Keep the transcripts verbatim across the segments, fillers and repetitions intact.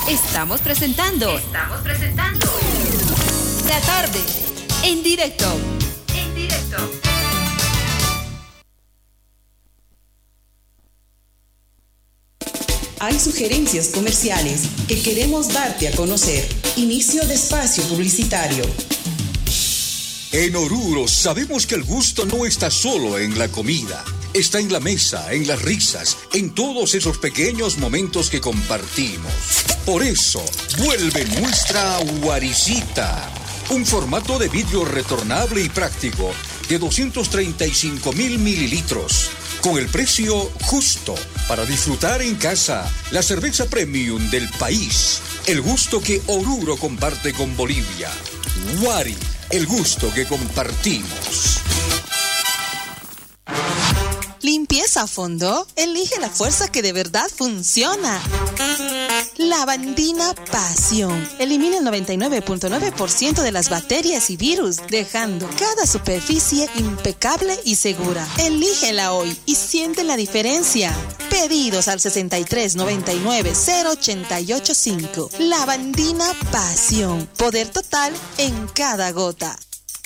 Estamos presentando. Estamos presentando. La tarde. En directo. En directo. Hay sugerencias comerciales que queremos darte a conocer. Inicio de espacio publicitario. En Oruro sabemos que el gusto no está solo en la comida. Está en la mesa, en las risas, en todos esos pequeños momentos que compartimos. Por eso, vuelve nuestra Guaricita. Un formato de vidrio retornable y práctico de doscientos treinta y cinco mil mililitros. Con el precio justo para disfrutar en casa la cerveza premium del país. El gusto que Oruro comparte con Bolivia. Guari, el gusto que compartimos. ¿Limpieza a fondo? Elige la fuerza que de verdad funciona. Lavandina Pasión. Elimina el noventa y nueve punto nueve por ciento de las bacterias y virus, dejando cada superficie impecable y segura. Elígela hoy y siente la diferencia. Pedidos al sesenta y tres noventa y nueve cero ochenta y ocho cinco. Lavandina Pasión. Poder total en cada gota.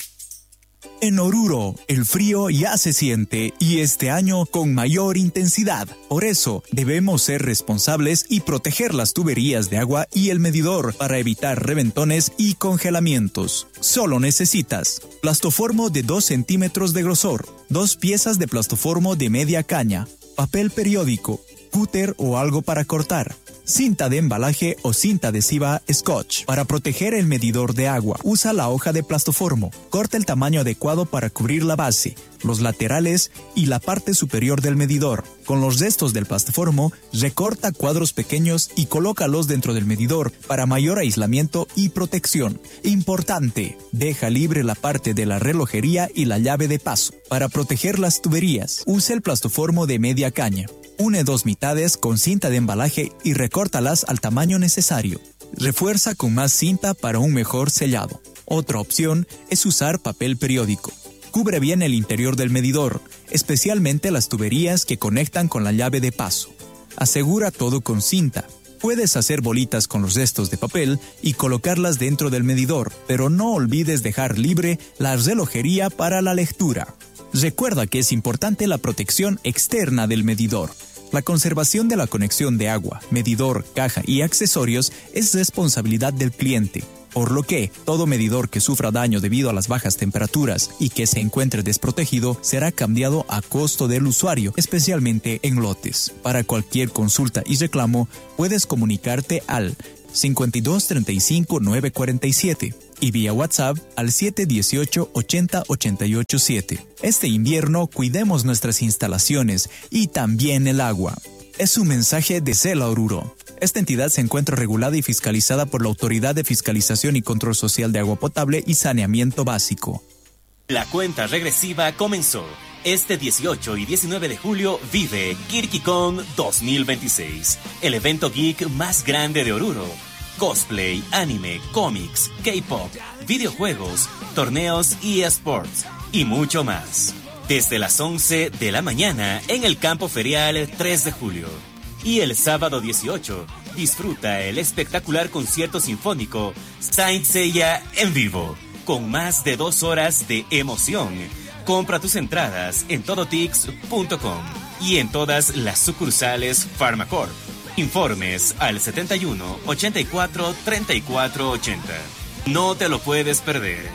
En Oruro, el frío ya se siente y este año con mayor intensidad. Por eso, debemos ser responsables y proteger las tuberías de agua y el medidor para evitar reventones y congelamientos. Solo necesitas plastoformo de dos centímetros de grosor, dos piezas de plastoformo de media caña, papel periódico, cúter o algo para cortar, cinta de embalaje o cinta adhesiva Scotch. Para proteger el medidor de agua, usa la hoja de plastoformo. Corta el tamaño adecuado para cubrir la base, los laterales y la parte superior del medidor. Con los restos del plastoformo, recorta cuadros pequeños y colócalos dentro del medidor para mayor aislamiento y protección. Importante, deja libre la parte de la relojería y la llave de paso. Para proteger las tuberías, usa el plastoformo de media caña. Une dos mitades con cinta de embalaje y recórtalas al tamaño necesario. Refuerza con más cinta para un mejor sellado. Otra opción es usar papel periódico. Cubre bien el interior del medidor, especialmente las tuberías que conectan con la llave de paso. Asegura todo con cinta. Puedes hacer bolitas con los restos de papel y colocarlas dentro del medidor, pero no olvides dejar libre la relojería para la lectura. Recuerda que es importante la protección externa del medidor. La conservación de la conexión de agua, medidor, caja y accesorios es responsabilidad del cliente, por lo que todo medidor que sufra daño debido a las bajas temperaturas y que se encuentre desprotegido será cambiado a costo del usuario, especialmente en lotes. Para cualquier consulta y reclamo, puedes comunicarte al cincuenta y dos treinta y cinco nueve cuarenta y siete y vía WhatsApp al siete dieciocho ochenta ochenta y ocho siete. Este invierno cuidemos nuestras instalaciones y también el agua. Es un mensaje de Cela Oruro. Esta entidad se encuentra regulada y fiscalizada por la Autoridad de Fiscalización y Control Social de Agua Potable y Saneamiento Básico. La cuenta regresiva comenzó. Este dieciocho y diecinueve de julio vive KirkyCon dos mil veintiséis, el evento geek más grande de Oruro. Cosplay, anime, cómics, K-pop, videojuegos, torneos y eSports y mucho más. Desde las once de la mañana en el campo ferial tres de julio. Y el sábado dieciocho, disfruta el espectacular concierto sinfónico Saint Seiya en vivo, con más de dos horas de emoción. Compra tus entradas en todotix punto com y en todas las sucursales Pharmacorp. Informes al setenta y uno ochenta y cuatro treinta y cuatro ochenta. No te lo puedes perder.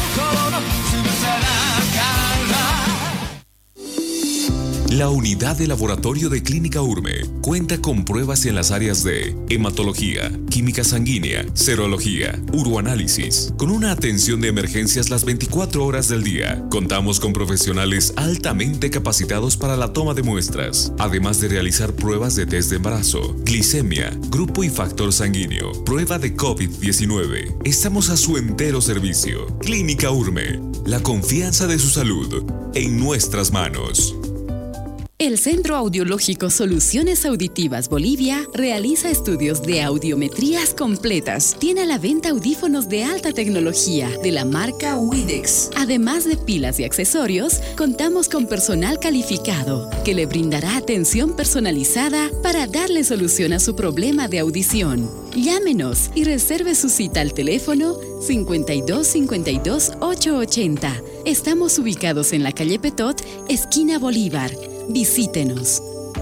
La unidad de laboratorio de Clínica Urme cuenta con pruebas en las áreas de hematología, química sanguínea, serología, uroanálisis, con una atención de emergencias las veinticuatro horas del día. Contamos con profesionales altamente capacitados para la toma de muestras, además de realizar pruebas de test de embarazo, glicemia, grupo y factor sanguíneo, prueba de covid diecinueve. Estamos a su entero servicio. Clínica Urme, la confianza de su salud en nuestras manos. El Centro Audiológico Soluciones Auditivas Bolivia realiza estudios de audiometrías completas. Tiene a la venta audífonos de alta tecnología de la marca Widex. Además de pilas y accesorios, contamos con personal calificado que le brindará atención personalizada para darle solución a su problema de audición. Llámenos y reserve su cita al teléfono cincuenta y dos cincuenta y dos ochocientos ochenta. Estamos ubicados en la calle Petot, esquina Bolívar. Visítenos.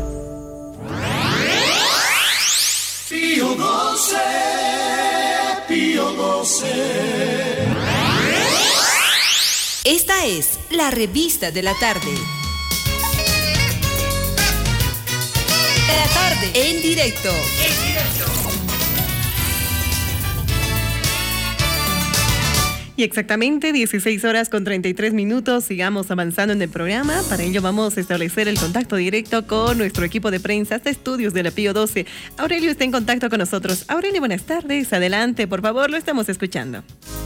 Pío doce, Pío doce. Esta es la revista de la tarde. De la tarde, en directo. En directo. Y exactamente dieciséis horas con treinta y tres minutos, sigamos avanzando en el programa. Para ello vamos a establecer el contacto directo con nuestro equipo de prensa de estudios de la Pío doce. Aurelio está en contacto con nosotros. Aurelio, buenas tardes. Adelante, por favor, lo estamos escuchando.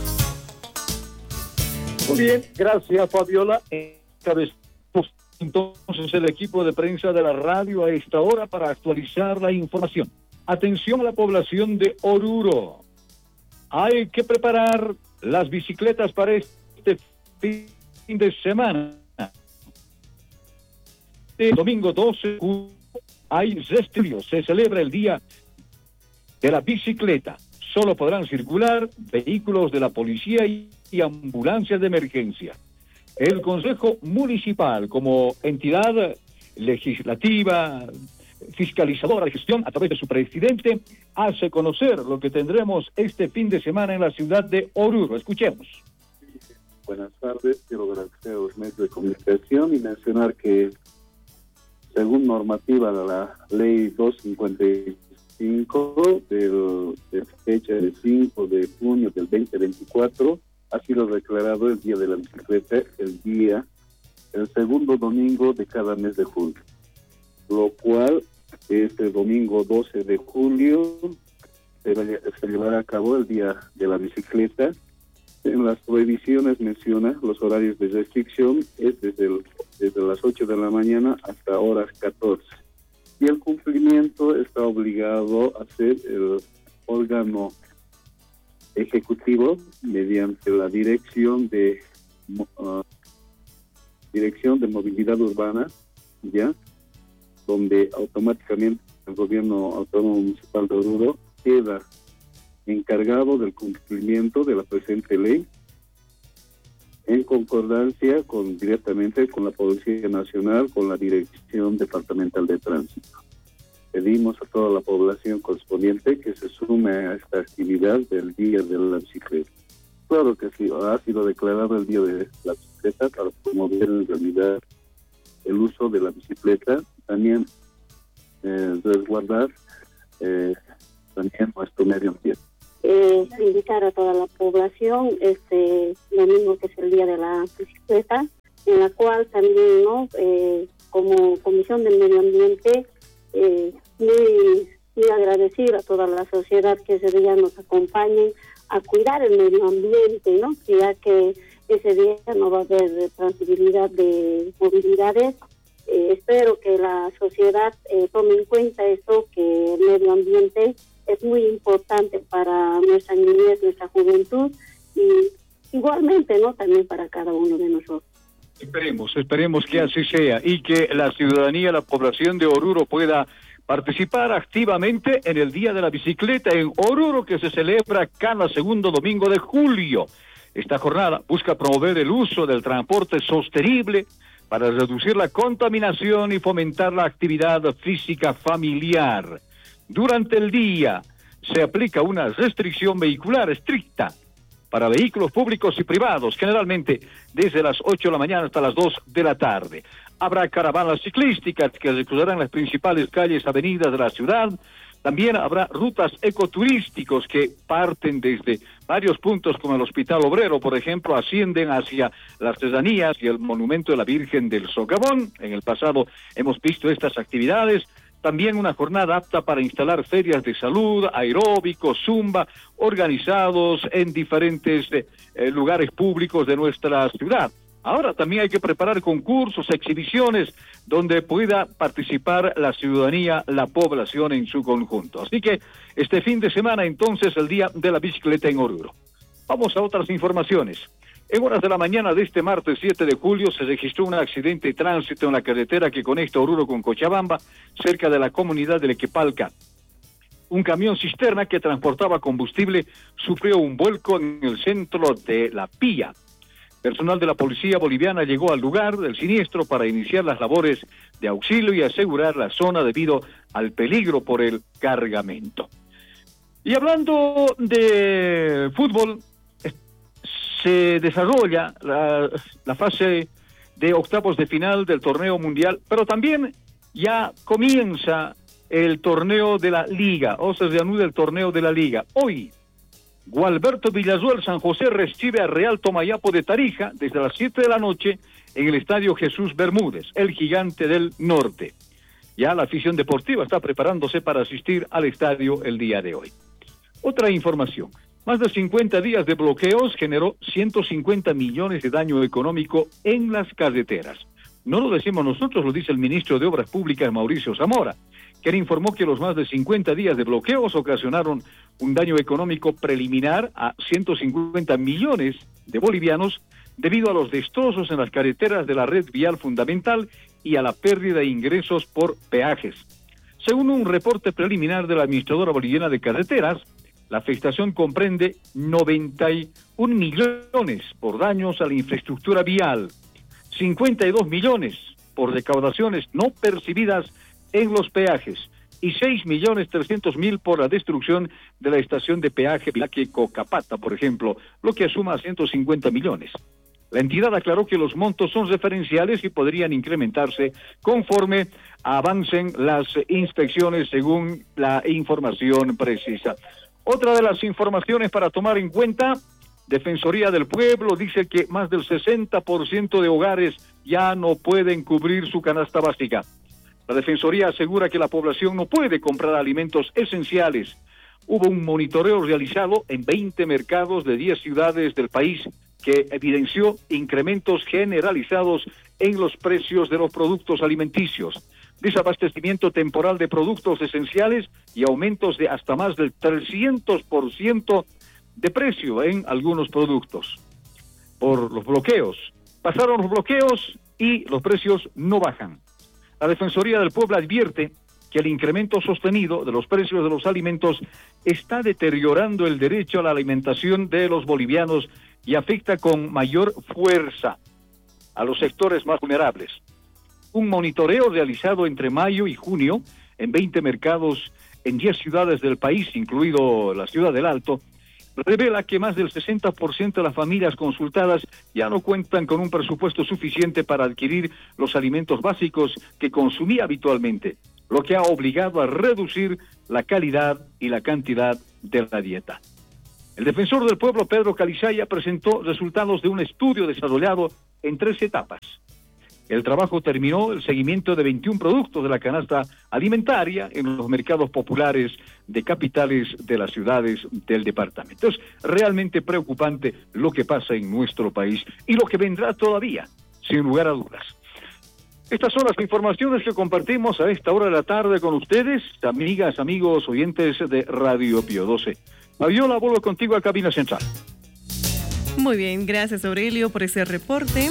Muy bien, gracias, Fabiola. Encabezamos entonces el equipo de prensa de la radio a esta hora para actualizar la información. Atención a la población de Oruro. Hay que preparar las bicicletas para este fin de semana. El domingo doce hay restricciones. Se celebra el día de la bicicleta. Solo podrán circular vehículos de la policía y, y ambulancias de emergencia. El Consejo Municipal, como entidad legislativa, fiscalizadora de gestión, a través de su presidente, hace conocer lo que tendremos este fin de semana en la ciudad de Oruro. Escuchemos. Buenas tardes, quiero agradecer a los medios de comunicación y mencionar que según normativa de la ley doscientos cincuenta y cinco del, de fecha de cinco de junio del veinte veinticuatro, ha sido declarado el Día de la Bicicleta, el día, el segundo domingo de cada mes de julio, lo cual este domingo doce de julio se, se llevará a cabo el Día de la Bicicleta. En las prohibiciones menciona los horarios de restricción es desde, el, desde las ocho de la mañana hasta horas catorce. Y el cumplimiento está obligado a ser el órgano ejecutivo mediante la dirección de uh, dirección de movilidad urbana, ya, donde automáticamente el gobierno autónomo municipal de Oruro queda encargado del cumplimiento de la presente ley en concordancia con directamente con la Policía Nacional, con la Dirección Departamental de Tránsito. Pedimos a toda la población correspondiente que se sume a esta actividad del Día de la Bicicleta. Claro que sí, ha sido declarado el Día de la Bicicleta para promover en realidad el uso de la bicicleta, también eh, resguardar eh, también nuestro medio ambiente. Eh, invitar a toda la población este domingo, que es el Día de la Bicicleta, en la cual también, ¿no? Eh, como Comisión del Medio Ambiente, eh, muy, muy agradecida a toda la sociedad que ese día nos acompañen a cuidar el medio ambiente, ¿no? Ya que ese día no va a haber transibilidad de movilidades. Eh, espero que la sociedad eh, tome en cuenta esto, que el medio ambiente es muy importante para nuestra niñez, nuestra juventud, y igualmente, ¿no? También para cada uno de nosotros. Esperemos, esperemos que así sea y que la ciudadanía, la población de Oruro pueda participar activamente en el Día de la Bicicleta en Oruro, que se celebra cada segundo domingo de julio. Esta jornada busca promover el uso del transporte sostenible para reducir la contaminación y fomentar la actividad física familiar. Durante el día se aplica una restricción vehicular estricta para vehículos públicos y privados, generalmente desde las ocho de la mañana hasta las dos de la tarde. Habrá caravanas ciclísticas que recorrerán las principales calles, avenidas de la ciudad. También habrá rutas ecoturísticos que parten desde varios puntos, como el Hospital Obrero, por ejemplo, ascienden hacia las artesanías y el Monumento de la Virgen del Socavón. En el pasado hemos visto estas actividades. También una jornada apta para instalar ferias de salud, aeróbicos, zumba, organizados en diferentes eh, lugares públicos de nuestra ciudad. Ahora también hay que preparar concursos, exhibiciones, donde pueda participar la ciudadanía, la población en su conjunto. Así que este fin de semana, entonces, el Día de la Bicicleta en Oruro. Vamos a otras informaciones. En horas de la mañana de este martes siete de julio se registró un accidente de tránsito en la carretera que conecta Oruro con Cochabamba, cerca de la comunidad de Equipalca. Un camión cisterna que transportaba combustible sufrió un vuelco en el centro de La Pilla. Personal de la policía boliviana llegó al lugar del siniestro para iniciar las labores de auxilio y asegurar la zona debido al peligro por el cargamento. Y hablando de fútbol, se desarrolla la, la fase de octavos de final del torneo mundial, pero también ya comienza el torneo de la Liga, o se reanuda el torneo de la Liga. Hoy, Gualberto Villazuel San José recibe a Real Tomayapo de Tarija desde las siete de la noche en el Estadio Jesús Bermúdez, el gigante del norte. Ya la afición deportiva está preparándose para asistir al estadio el día de hoy. Otra información, más de cincuenta días de bloqueos generó ciento cincuenta millones de daño económico en las carreteras. No lo decimos nosotros, lo dice el ministro de Obras Públicas, Mauricio Zamora, quien informó que los más de cincuenta días de bloqueos ocasionaron un daño económico preliminar a ciento cincuenta millones de bolivianos debido a los destrozos en las carreteras de la red vial fundamental y a la pérdida de ingresos por peajes. Según un reporte preliminar de la Administradora Boliviana de Carreteras, la afectación comprende noventa y un millones por daños a la infraestructura vial, cincuenta y dos millones por recaudaciones no percibidas en los peajes y seis millones trescientos mil por la destrucción de la estación de peaje Vilaque Cocapata, por ejemplo, lo que suma a ciento cincuenta millones. La entidad aclaró que los montos son referenciales y podrían incrementarse conforme avancen las inspecciones según la información precisa. Otra de las informaciones para tomar en cuenta, Defensoría del Pueblo dice que más del sesenta por ciento de hogares ya no pueden cubrir su canasta básica. La Defensoría asegura que la población no puede comprar alimentos esenciales. Hubo un monitoreo realizado en veinte mercados de diez ciudades del país que evidenció incrementos generalizados en los precios de los productos alimenticios, desabastecimiento temporal de productos esenciales y aumentos de hasta más del trescientos por ciento de precio en algunos productos. Por los bloqueos. Pasaron los bloqueos y los precios no bajan. La Defensoría del Pueblo advierte que el incremento sostenido de los precios de los alimentos está deteriorando el derecho a la alimentación de los bolivianos y afecta con mayor fuerza a los sectores más vulnerables. Un monitoreo realizado entre mayo y junio en veinte mercados en diez ciudades del país, incluido la ciudad del Alto, revela que más del sesenta por ciento de las familias consultadas ya no cuentan con un presupuesto suficiente para adquirir los alimentos básicos que consumía habitualmente, lo que ha obligado a reducir la calidad y la cantidad de la dieta. El defensor del pueblo, Pedro Calizaya, presentó resultados de un estudio desarrollado en tres etapas. El trabajo terminó el seguimiento de veintiún productos de la canasta alimentaria en los mercados populares de capitales de las ciudades del departamento. Es realmente preocupante lo que pasa en nuestro país y lo que vendrá todavía, sin lugar a dudas. Estas son las informaciones que compartimos a esta hora de la tarde con ustedes, amigas, amigos, oyentes de Radio Pío doce. Fabiola, vuelvo contigo a Cabina Central. Muy bien, gracias Aurelio por ese reporte.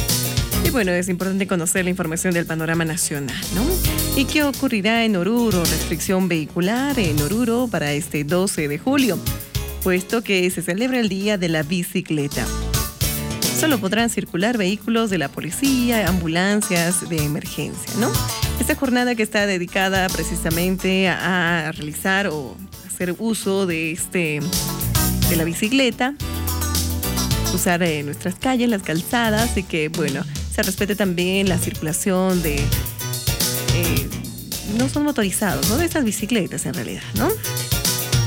Y bueno, es importante conocer la información del panorama nacional, ¿no? ¿Y qué ocurrirá en Oruro? Restricción vehicular en Oruro para este doce de julio, puesto que se celebra el Día de la Bicicleta. Solo podrán circular vehículos de la policía, ambulancias de emergencia, ¿no? Esta jornada que está dedicada precisamente a realizar o hacer uso de este de la bicicleta, usar eh, nuestras calles, las calzadas, y que, bueno, se respete también la circulación de... Eh, no son motorizados, ¿no? De estas bicicletas en realidad, ¿no?